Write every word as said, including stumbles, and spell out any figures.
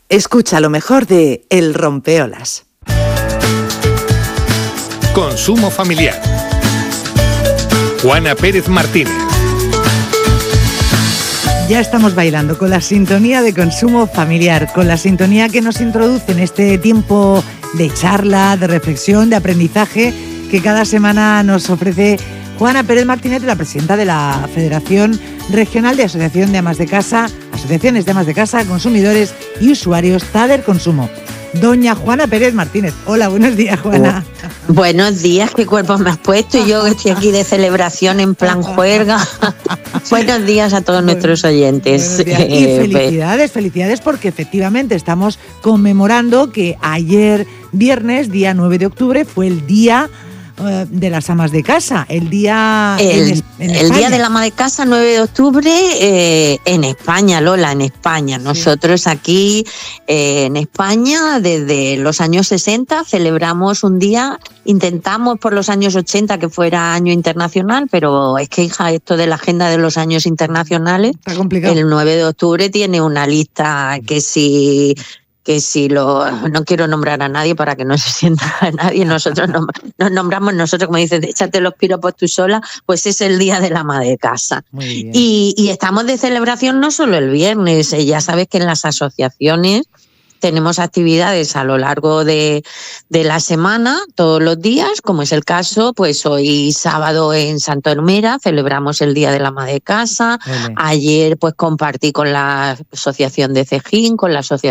Escucha lo mejor de El Rompeolas. Consumo familiar. Juana Pérez Martínez. Ya estamos bailando con la sintonía de Consumo Familiar, con la sintonía que nos introduce en este tiempo de charla, de reflexión, de aprendizaje que cada semana nos ofrece Juana Pérez Martínez, la presidenta de la Federación Regional de Asociación de Amas de Casa, Asociaciones de Amas de Casa, Consumidores y Usuarios, Tader Consumo. Doña Juana Pérez Martínez. Hola, buenos días, Juana. Oh, buenos días, qué cuerpo me has puesto. Yo estoy aquí de celebración en plan juerga. Buenos días a todos nuestros oyentes. Y felicidades, felicidades porque efectivamente estamos conmemorando que ayer, viernes, día nueve de octubre, fue el día de las amas de casa, el día el, en, en el día de la ama de casa, nueve de octubre, eh, en España, Lola, en España. Sí. Nosotros aquí eh, en España desde los años sesenta celebramos un día, intentamos por los años ochenta que fuera año internacional, pero es que, hija, esto de la agenda de los años internacionales, está complicado. El nueve de octubre tiene una lista que si que si lo, no quiero nombrar a nadie para que no se sienta a nadie, nosotros nos, nos nombramos nosotros, como dices, échate los piropos tú sola, pues es el día del ama de casa. Y, y estamos de celebración no solo el viernes, ya sabes que en las asociaciones tenemos actividades a lo largo de, de la semana, todos los días, como es el caso, pues hoy sábado en Santo Hermera celebramos el Día del Ama de Casa. Vale. Ayer pues compartí con la asociación de Cejín, con la asociación